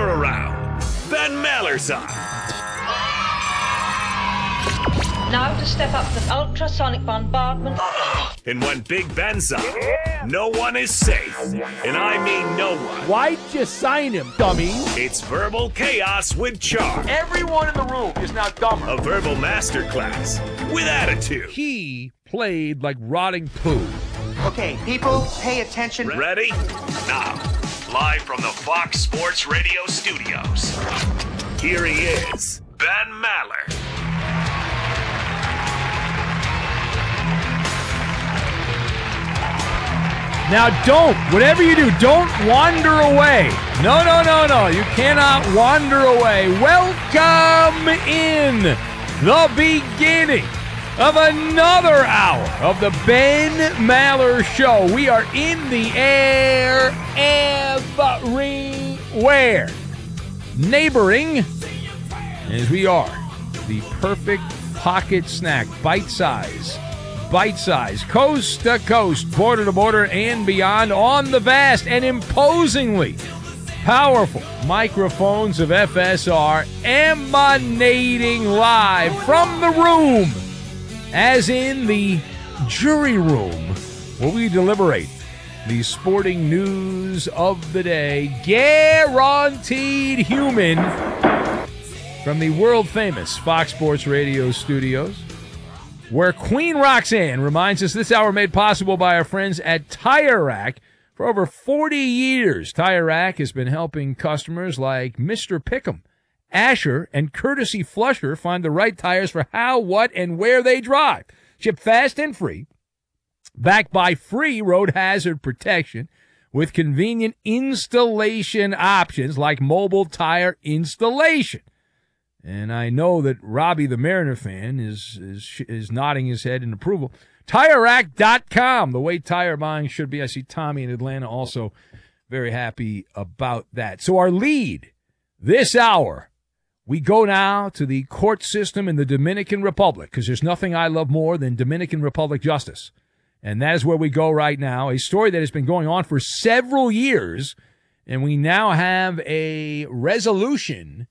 Gather around. Ben Maller's on. Now to step up the ultrasonic bombardment. And when Big Ben's on, no one is safe. And I mean no one. Why'd you sign him, dummy? It's Verbal Chaos with Charm. Everyone in the room is now dumber. A verbal masterclass with attitude. He played like rotting poo. Okay, people, pay attention. Ready? Now, live from the Fox Sports Radio studios, here he is, Ben Maller. Now whatever you do, don't wander away. No. You cannot wander away. Welcome in the beginning of another hour of the Ben Maller Show. We are in the air everywhere. Neighboring, as we are, the perfect pocket snack, bite-size, coast to coast, border to border, and beyond on the vast and imposingly powerful microphones of FSR, emanating live from the room, as in the jury room, where we deliberate the sporting news of the day, guaranteed human, from the world-famous Fox Sports Radio studios, where Queen Roxanne reminds us this hour made possible by our friends at Tire Rack. For over 40 years, Tire Rack has been helping customers like Mr. Pick'em, Asher, and Courtesy Flusher find the right tires for how, what, and where they drive. Shipped fast and free, backed by free road hazard protection with convenient installation options like mobile tire installation. And I know that Robbie, the Mariner fan, is nodding his head in approval. TireRack.com, the way tire buying should be. I see Tommy in Atlanta also very happy about that. So our lead this hour, we go now to the court system in the Dominican Republic, because there's nothing I love more than Dominican Republic justice. And that is where we go right now, a story that has been going on for several years, and we now have a resolution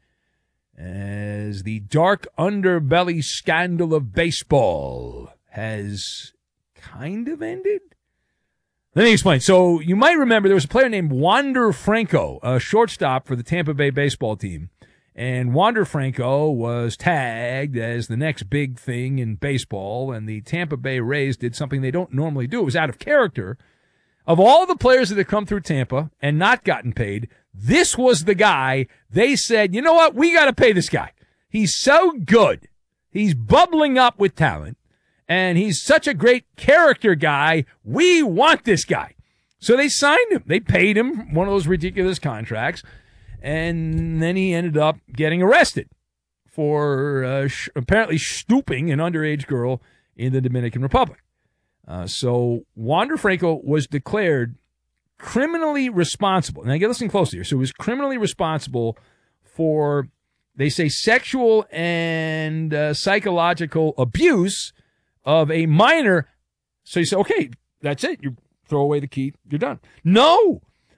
as the dark underbelly scandal of baseball has kind of ended. Let me explain. So you might remember there was a player named Wander Franco, a shortstop for the Tampa Bay baseball team. And Wander Franco was tagged as the next big thing in baseball, and the Tampa Bay Rays did something they don't normally do. It was out of character. Of all the players that have come through Tampa and not gotten paid, this was the guy they said, you know what, we got to pay this guy. He's so good. He's bubbling up with talent, and he's such a great character guy. We want this guy. So they signed him. They paid him one of those ridiculous contracts, and then he ended up getting arrested for apparently stooping an underage girl in the Dominican Republic. So Wander Franco was declared criminally responsible. Now, listen closely here. So he was criminally responsible for, they say, sexual and psychological abuse of a minor. So you say, okay, that's it. You throw away the key. You're done. No,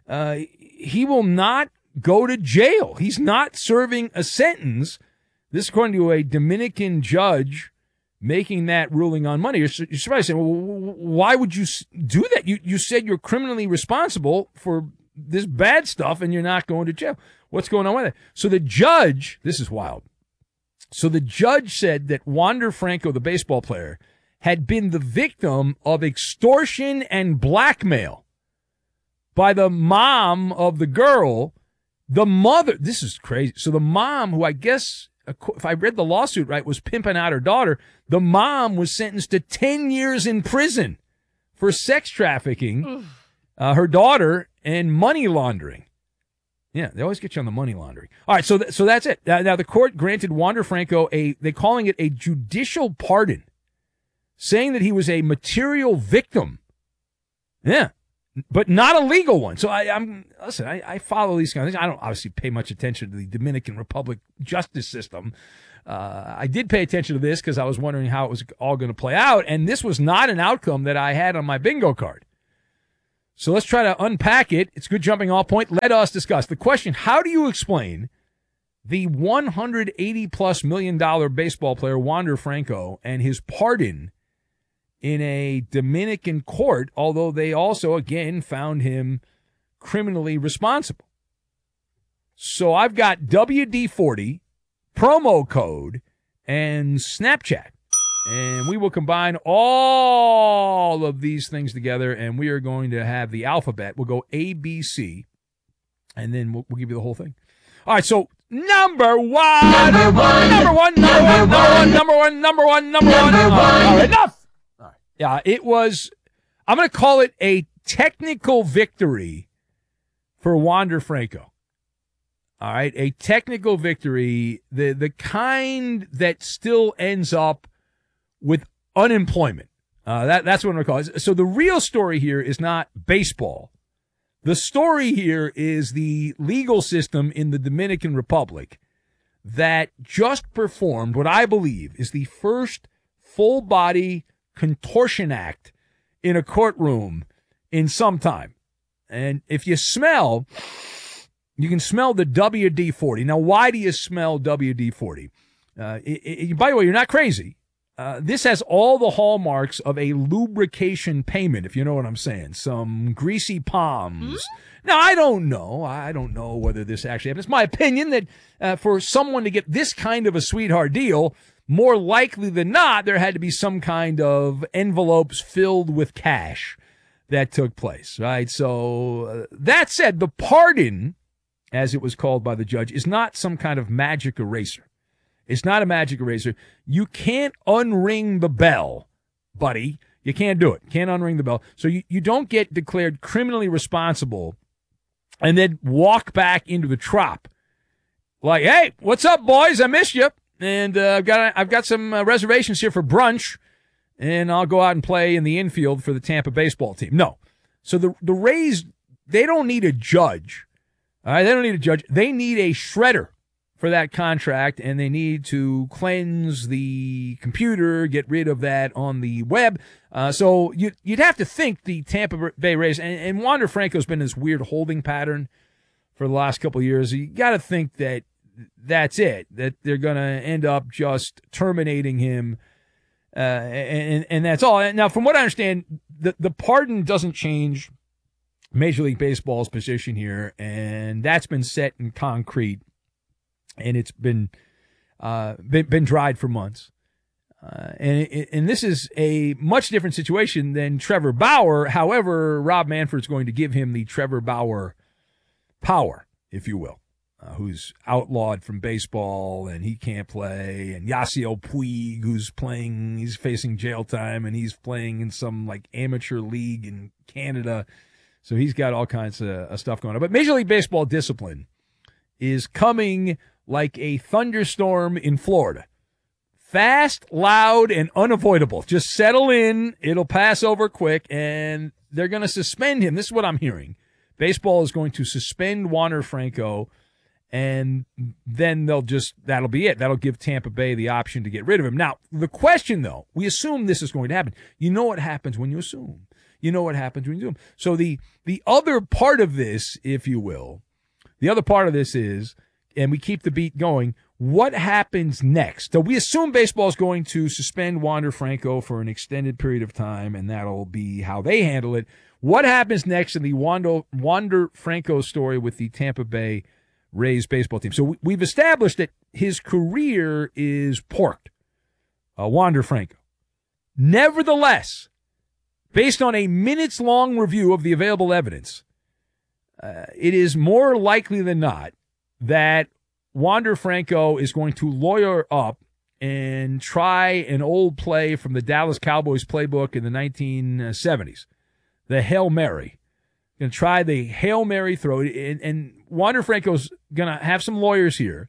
he will not go to jail. He's not serving a sentence. This, according to a Dominican judge making that ruling on Monday. You're surprised, saying, well, why would you do that? You said you're criminally responsible for this bad stuff and you're not going to jail. What's going on with it? So the judge, this is wild. So the judge said that Wander Franco, the baseball player, had been the victim of extortion and blackmail by the mom of the girl. The mother, this is crazy. So the mom, who I guess, if I read the lawsuit right, was pimping out her daughter, the mom was sentenced to 10 years in prison for sex trafficking her daughter and money laundering. Yeah, they always get you on the money laundering. All right, so that's it. Now the court granted Wander Franco they're calling it a judicial pardon, saying that he was a material victim. Yeah, but not a legal one. So I follow these kind of things. I don't obviously pay much attention to the Dominican Republic justice system. I did pay attention to this because I was wondering how it was all going to play out, and this was not an outcome that I had on my bingo card. So let's try to unpack it. It's a good jumping off point. Let us discuss the question. How do you explain the $180+ million baseball player Wander Franco and his pardon in a Dominican court, although they also, again, found him criminally responsible? So I've got WD40, promo code, and Snapchat. And we will combine all of these things together, and we are going to have the alphabet. We'll go A, B, C, and then we'll give you the whole thing. All right, so number one. All right, enough. All right. Yeah, it was, I'm going to call it a technical victory for Wander Franco. All right, a technical victory, the kind that still ends up with unemployment. That's what I'm going to call it. So the real story here is not baseball. The story here is the legal system in the Dominican Republic that just performed what I believe is the first full-body contortion act in a courtroom in some time. And if you smell, you can smell the WD-40. Now, why do you smell WD-40? By the way, you're not crazy. This has all the hallmarks of a lubrication payment, if you know what I'm saying. Some greasy palms. Now, I don't know. I don't know whether this actually happens. It's my opinion that for someone to get this kind of a sweetheart deal, more likely than not, there had to be some kind of envelopes filled with cash that took place, right? So that said, the pardon, as it was called by the judge, is not some kind of magic eraser. It's not a magic eraser. You can't unring the bell, buddy. You can't do it. Can't unring the bell. So you don't get declared criminally responsible and then walk back into the trop. Like, hey, what's up, boys? I missed you. And I've got some reservations here for brunch, and I'll go out and play in the infield for the Tampa baseball team. No. So the Rays, they don't need a judge. All right, they don't need a judge. They need a shredder for that contract, and they need to cleanse the computer, get rid of that on the web. So you'd have to think the Tampa Bay Rays, and Wander Franco's been in this weird holding pattern for the last couple of years. You got to think that that's it, that they're going to end up just terminating him, and that's all. Now, from what I understand, the pardon doesn't change Major League Baseball's position here, and that's been set in concrete. And it's been dried for months. And this is a much different situation than Trevor Bauer. However, Rob Manfred's going to give him the Trevor Bauer power, if you will, who's outlawed from baseball and he can't play. And Yasiel Puig, who's playing, he's facing jail time and he's playing in some like amateur league in Canada. So he's got all kinds of stuff going on. But Major League Baseball discipline is coming like a thunderstorm in Florida. Fast, loud, and unavoidable. Just settle in. It'll pass over quick, and they're going to suspend him. This is what I'm hearing. Baseball is going to suspend Wander Franco, and then that'll be it. That'll give Tampa Bay the option to get rid of him. Now, the question, though, we assume this is going to happen. You know what happens when you assume. You know what happens when you assume. So the other part of this, if you will, the other part of this is, and we keep the beat going, what happens next? So we assume baseball is going to suspend Wander Franco for an extended period of time, and that'll be how they handle it. What happens next in the Wander Franco story with the Tampa Bay Rays baseball team? So we've established that his career is porked, Wander Franco. Nevertheless, based on a minutes-long review of the available evidence, it is more likely than not that Wander Franco is going to lawyer up and try an old play from the Dallas Cowboys playbook in the 1970s, the Hail Mary. Going to try the Hail Mary throw, and Wander Franco's going to have some lawyers here,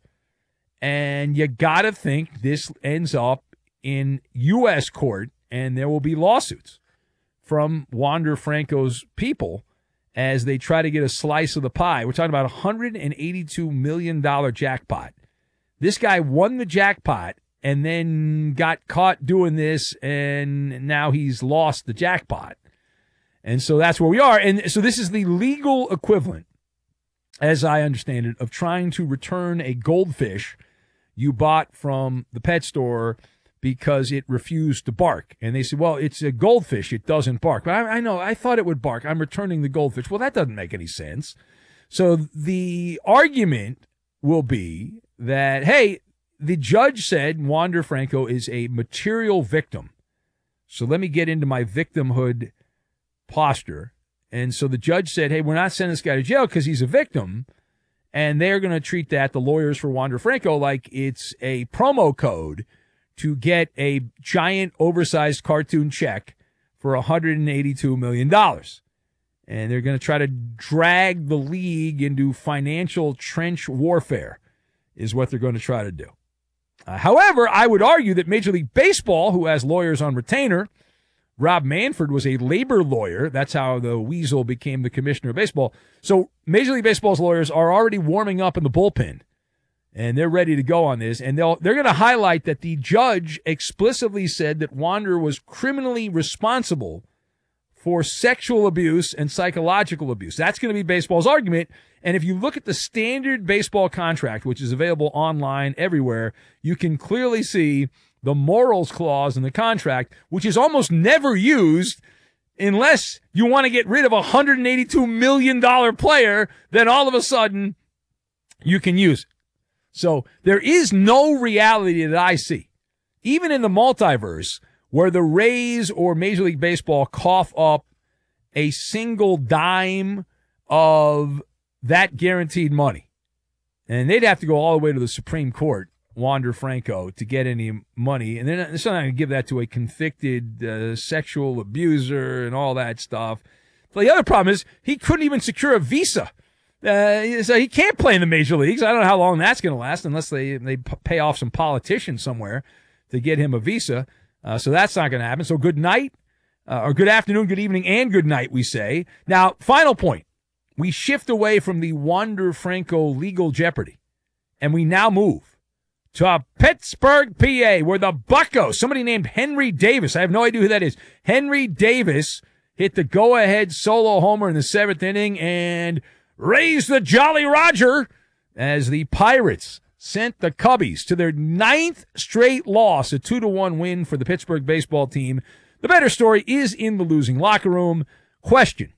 and you got to think this ends up in U.S. court, and there will be lawsuits from Wander Franco's people as they try to get a slice of the pie. We're talking about a $182 million jackpot. This guy won the jackpot and then got caught doing this, and now he's lost the jackpot. And so that's where we are. And so this is the legal equivalent, as I understand it, of trying to return a goldfish you bought from the pet store because it refused to bark. And they said, well, it's a goldfish. It doesn't bark. But I know. I thought it would bark. I'm returning the goldfish. Well, that doesn't make any sense. So the argument will be that, hey, the judge said Wander Franco is a material victim. So let me get into my victimhood posture. And so the judge said, hey, we're not sending this guy to jail because he's a victim. And they're going to treat that, the lawyers for Wander Franco, like it's a promo code to get a giant oversized cartoon check for $182 million. And they're going to try to drag the league into financial trench warfare is what they're going to try to do. However, I would argue that Major League Baseball, who has lawyers on retainer, Rob Manfred was a labor lawyer. That's how the Weasel became the commissioner of baseball. So Major League Baseball's lawyers are already warming up in the bullpen, and they're ready to go on this. And they're going to highlight that the judge explicitly said that Wander was criminally responsible for sexual abuse and psychological abuse. That's going to be baseball's argument. And if you look at the standard baseball contract, which is available online everywhere, you can clearly see the morals clause in the contract, which is almost never used unless you want to get rid of a $182 million player, then all of a sudden you can use it. So there is no reality that I see, even in the multiverse, where the Rays or Major League Baseball cough up a single dime of that guaranteed money. And they'd have to go all the way to the Supreme Court, Wander Franco, to get any money. And they're not going to give that to a convicted sexual abuser and all that stuff. But the other problem is he couldn't even secure a visa. So he can't play in the major leagues. I don't know how long that's going to last unless they pay off some politician somewhere to get him a visa. So that's not going to happen. So good night, or good afternoon, good evening, and good night, we say. Now, final point. We shift away from the Wander Franco legal jeopardy, and we now move to Pittsburgh, PA, where the Buccos, somebody named Henry Davis, I have no idea who that is. Henry Davis hit the go-ahead solo homer in the 7th inning and raised the Jolly Roger as the Pirates sent the Cubbies to their 9th straight loss, a 2-1 win for the Pittsburgh baseball team. The better story is in the losing locker room. Question: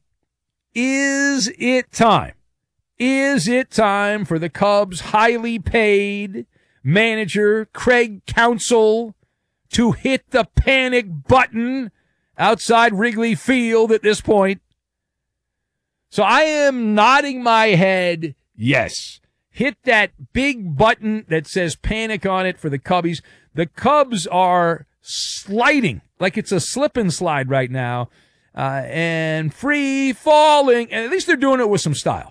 is it time? Is it time for the Cubs' highly paid manager, Craig Counsell, to hit the panic button outside Wrigley Field at this point? So I am nodding my head yes. Hit that big button that says panic on it for the Cubbies. The Cubs are sliding like it's a slip and slide right now, and free falling. And at least they're doing it with some style.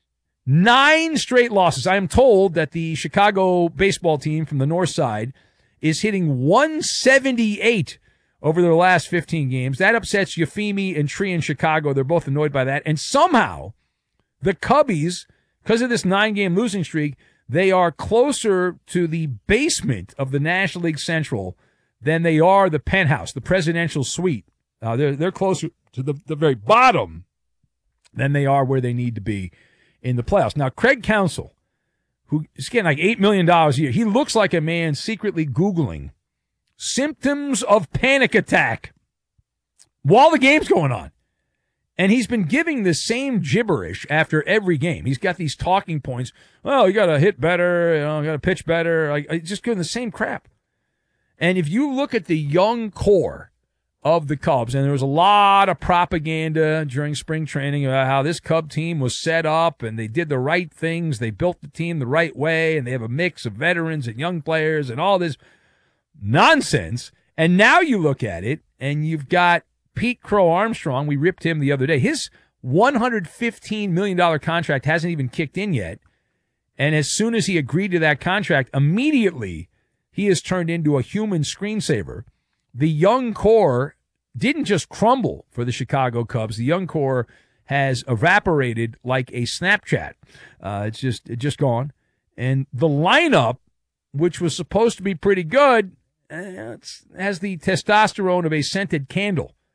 9 straight losses. I am told that the Chicago baseball team from the north side is hitting 178 over their last 15 games. That upsets Yafimi and Tree in Chicago. They're both annoyed by that. And somehow the Cubbies, because of this 9-game losing streak, they are closer to the basement of the National League Central than they are the penthouse, the presidential suite. They're closer to the very bottom than they are where they need to be in the playoffs. Now, Craig Counsell, who is getting like $8 million a year, he looks like a man secretly Googling symptoms of panic attack while the game's going on. And he's been giving the same gibberish after every game. He's got these talking points. Well, you got to hit better, you got to pitch better. Like, just giving the same crap. And if you look at the young core of the Cubs, and there was a lot of propaganda during spring training about how this Cub team was set up and they did the right things. They built the team the right way, and they have a mix of veterans and young players and all this nonsense. And now you look at it, and you've got Pete Crow Armstrong. We ripped him the other day. His $115 million contract hasn't even kicked in yet. And as soon as he agreed to that contract, immediately he is turned into a human screensaver. The young core didn't just crumble for the Chicago Cubs. The young core has evaporated like a Snapchat. It's just gone. And the lineup, which was supposed to be pretty good, has the testosterone of a scented candle.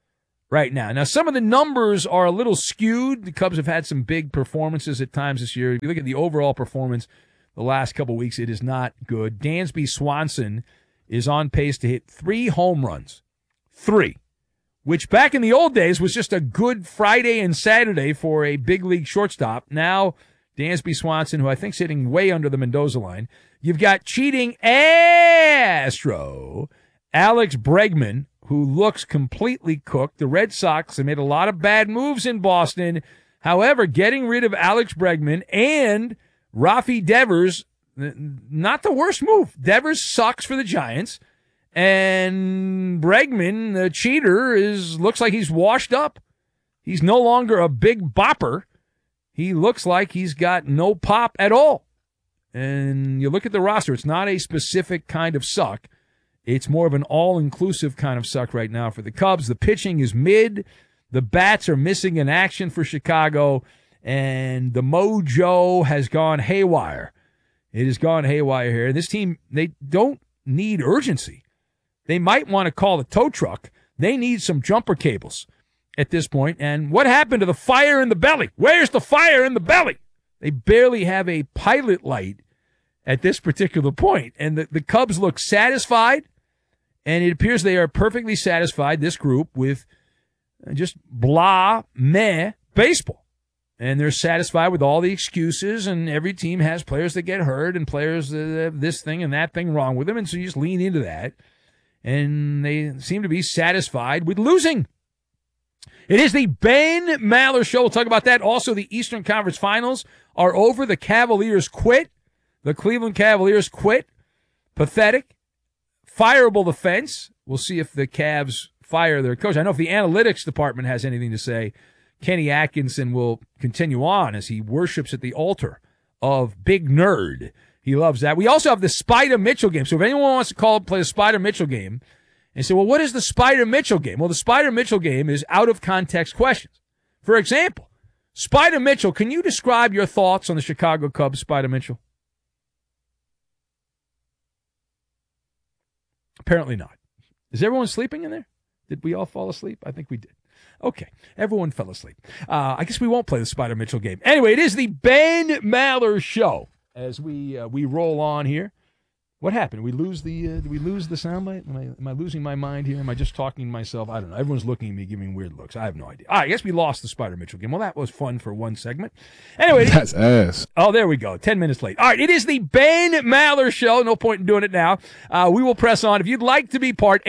right now. Now, some of the numbers are a little skewed. The Cubs have had some big performances at times this year. If you look at the overall performance the last couple of weeks, it is not good. Dansby Swanson is on pace to hit 3 home runs. 3. Which back in the old days was just a good Friday and Saturday for a big league shortstop. Now, Dansby Swanson, who I think is hitting way under the Mendoza line. You've got cheating Astro Alex Bregman, who looks completely cooked. The Red Sox have made a lot of bad moves in Boston. However, getting rid of Alex Bregman and Rafi Devers, not the worst move. Devers sucks for the Giants. And Bregman, the cheater, looks like he's washed up. He's no longer a big bopper. He looks like he's got no pop at all. And you look at the roster, it's not a specific kind of suck. It's more of an all-inclusive kind of suck right now for the Cubs. The pitching is mid. The bats are missing in action for Chicago. And the mojo has gone haywire. It has gone haywire here. This team, they don't need urgency. They might want to call a tow truck. They need some jumper cables at this point. And what happened to the fire in the belly? Where's the fire in the belly? They barely have a pilot light at this particular point. And the Cubs look satisfied, and it appears they are perfectly satisfied, this group, with just blah, meh baseball. And they're satisfied with all the excuses, and every team has players that get hurt and players that have this thing and that thing wrong with them, and so you just lean into that. And they seem to be satisfied with losing. It is the Ben Maller Show. We'll talk about that. Also, the Eastern Conference Finals are over. The Cavaliers quit. The Cleveland Cavaliers quit. Pathetic. Fireable defense. We'll see if the Cavs fire their coach. I know if the analytics department has anything to say, Kenny Atkinson will continue on as he worships at the altar of Big Nerd. He loves that. We also have the Spider Mitchell game. So if anyone wants to call and play the Spider Mitchell game and say, well, what is the Spider Mitchell game? Well, the Spider Mitchell game is out of context questions. For example, Spider Mitchell, can you describe your thoughts on the Chicago Cubs, Spider Mitchell? Apparently not. Is everyone sleeping in there? Did we all fall asleep? I think we did. Okay, everyone fell asleep. I guess we won't play the Spider Mitchell game. Anyway, it is the Ben Maller Show. As we roll on here, what happened? Did we lose the soundbite? Am I losing my mind here? Am I just talking to myself? I don't know. Everyone's looking at me, giving me weird looks. I have no idea. I guess we lost the Spider Mitchell game. Well, that was fun for one segment. Anyway, that's ass. Oh, there we go. 10 minutes late. All right, it is the Ben Maller Show. No point in doing it now. We will press on. If you'd like to be part,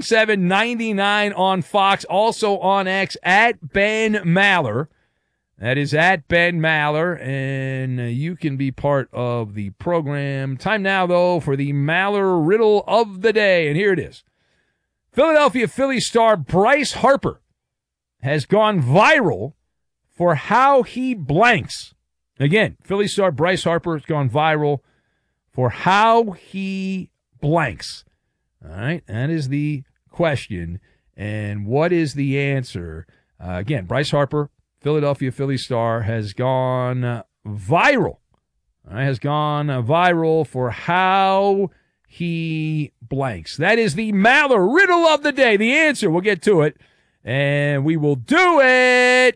877-99 on Fox, also on X at Ben Maller. That is at Ben Maller, and you can be part of the program. Time now, though, for the Maller Riddle of the Day, and here it is. Philadelphia Phillies star Bryce Harper has gone viral for how he blanks. Again, Phillies star Bryce Harper has gone viral for how he blanks. All right, that is the question, and what is the answer? Again, Bryce Harper, Philadelphia Phillies star, has gone viral. Has gone viral for how he blanks. That is the Maller Riddle of the Day. The answer, we'll get to it, and we will do it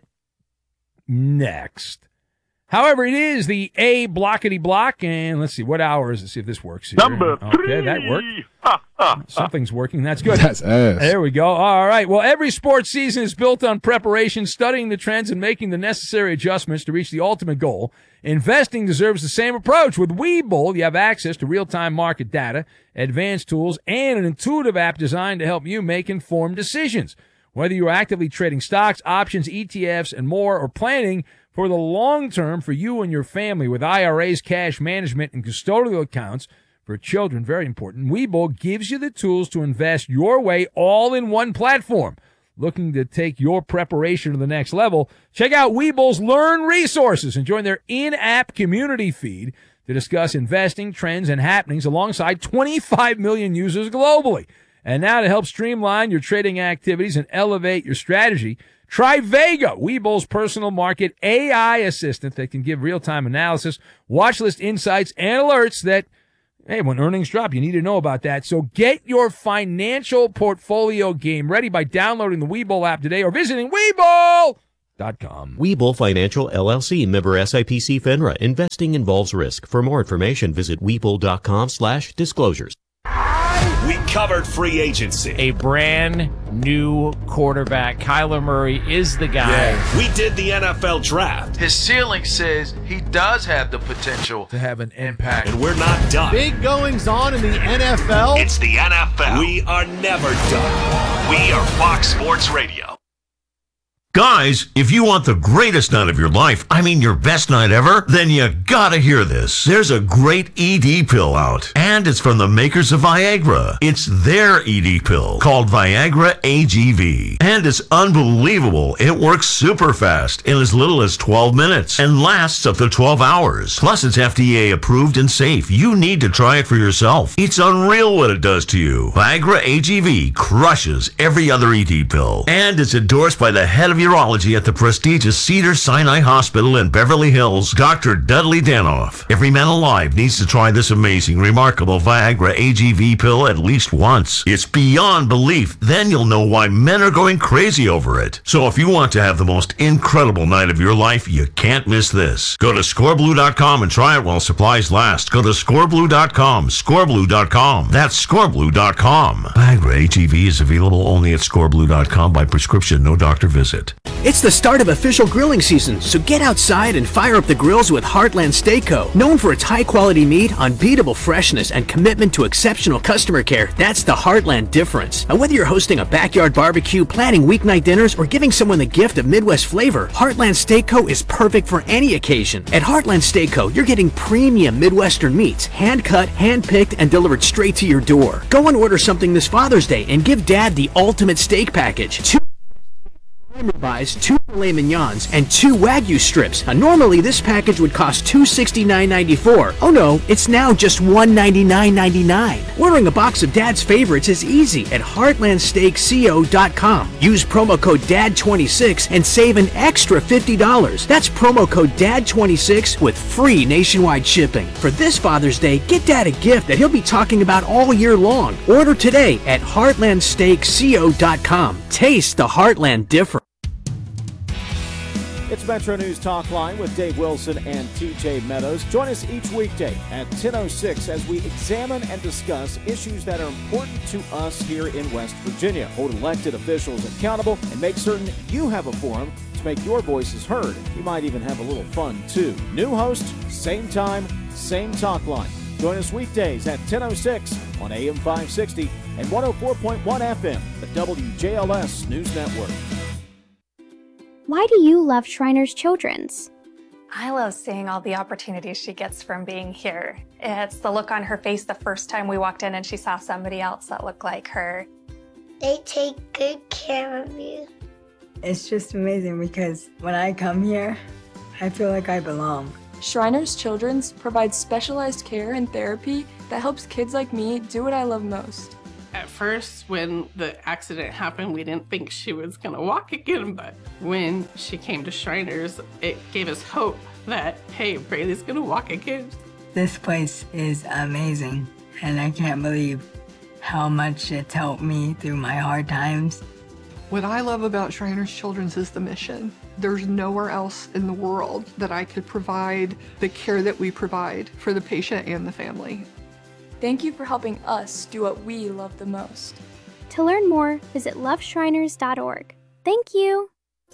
next. However, it is the A blockety block, and let's see, what hour is it? See if this works here. Number 3. Okay, that worked. Something's working. That's good. That's ass. There we go. All right. Well, every sports season is built on preparation, studying the trends, and making the necessary adjustments to reach the ultimate goal. Investing deserves the same approach. With Webull, you have access to real-time market data, advanced tools, and an intuitive app designed to help you make informed decisions. Whether you're actively trading stocks, options, ETFs, and more, or planning for the long term for you and your family with IRAs, cash management, and custodial accounts for children, very important, Webull gives you the tools to invest your way all in one platform. Looking to take your preparation to the next level? Check out Webull's Learn resources and join their in-app community feed to discuss investing, trends, and happenings alongside 25 million users globally. And now to help streamline your trading activities and elevate your strategy, try Vega, Webull's personal market AI assistant that can give real-time analysis, watch list insights, and alerts that Hey, when earnings drop, you need to know about that. So get your financial portfolio game ready by downloading the Webull app today or visiting Webull.com. Webull Financial LLC, member SIPC FINRA. Investing involves risk. For more information, visit Webull.com/disclosures. We covered free agency. A brand new quarterback. Kyler Murray is the guy. We did the NFL draft. His ceiling says he does have the potential To have an impact. And we're not done. Big goings on in the NFL. It's the NFL. We are never done. We are Fox Sports Radio. Guys, if you want the greatest night of your life, I mean your best night ever, then you gotta hear this. There's a great ED pill out, and it's from the makers of Viagra. It's their ED pill called Viagra AGV, and it's unbelievable. It works super fast in as little as 12 minutes and lasts up to 12 hours. Plus, it's FDA approved and safe. You need to try it for yourself. It's unreal what it does to you. Viagra AGV crushes every other ED pill, and it's endorsed by the head of urology at the prestigious Cedars-Sinai Hospital in Beverly Hills, Dr. Dudley Danoff. Every man alive needs to try this amazing, remarkable Viagra AGV pill at least once. It's beyond belief. Then you'll know why men are going crazy over it. So if you want to have the most incredible night of your life, you can't miss this. Go to scoreblue.com and try it while supplies last. Go to scoreblue.com, scoreblue.com. That's scoreblue.com. Viagra AGV is available only at scoreblue.com by prescription, no doctor visit. It's the start of official grilling season, so get outside and fire up the grills with Heartland Steak Co. Known for its high-quality meat, unbeatable freshness, and commitment to exceptional customer care, that's the Heartland difference. And whether you're hosting a backyard barbecue, planning weeknight dinners, or giving someone the gift of Midwest flavor, Heartland Steak Co. is perfect for any occasion. At Heartland Steak Co., you're getting premium Midwestern meats, hand-cut, hand-picked, and delivered straight to your door. Go and order something this Father's Day and give Dad the ultimate steak package. 2 ribeyes, 2 filet mignons, and 2 Wagyu strips. Now, normally this package would cost $269.94. Oh no, it's now just $199.99. Ordering a box of Dad's favorites is easy at heartlandsteakco.com. Use promo code DAD26 and save an extra $50. That's promo code DAD26 with free nationwide shipping. For this Father's Day, get Dad a gift that he'll be talking about all year long. Order today at heartlandsteakco.com. Taste the Heartland difference. It's Metro News Talk Line with Dave Wilson and TJ Meadows. Join us each weekday at 10:06 as we examine and discuss issues that are important to us here in West Virginia. Hold elected officials accountable and make certain you have a forum to make your voices heard. You might even have a little fun, too. New host, same time, same talk line. Join us weekdays at 10:06 on AM 560 and 104.1 FM, the WJLS News Network. Why do you love Shriners Children's? I love seeing all the opportunities she gets from being here. It's the look on her face the first time we walked in and she saw somebody else that looked like her. They take good care of you. It's just amazing because when I come here, I feel like I belong. Shriners Children's provides specialized care and therapy that helps kids like me do what I love most. At first, when the accident happened, we didn't think she was gonna walk again, but when she came to Shriners, it gave us hope that, hey, Braylee's gonna walk again. This place is amazing, and I can't believe how much it's helped me through my hard times. What I love about Shriners Children's is the mission. There's nowhere else in the world that I could provide the care that we provide for the patient and the family. Thank you for helping us do what we love the most. To learn more, visit loveshriners.org. Thank you.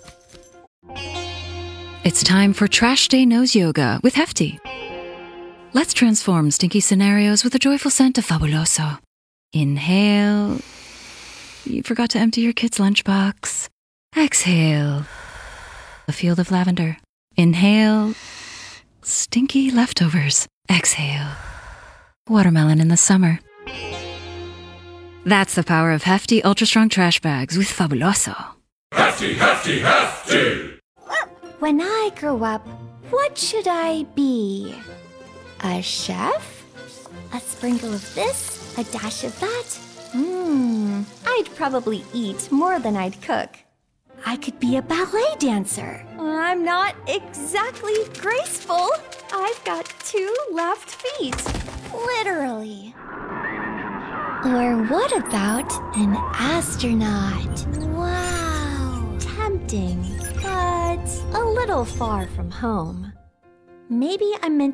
It's time for Trash Day Nose Yoga with Hefty. Let's transform stinky scenarios with the joyful scent of Fabuloso. Inhale. You forgot to empty your kid's lunchbox. Exhale. A field of lavender. Inhale. Stinky leftovers. Exhale. Watermelon in the summer. That's the power of Hefty Ultra Strong Trash Bags with Fabuloso. Hefty, hefty, hefty! When I grow up, what should I be? A chef? A sprinkle of this, a dash of that? I'd probably eat more than I'd cook. I could be a ballet dancer. I'm not exactly graceful. I've got 2 left feet. Literally. Or what about an astronaut? Wow. Tempting, but a little far from home. Maybe I'm meant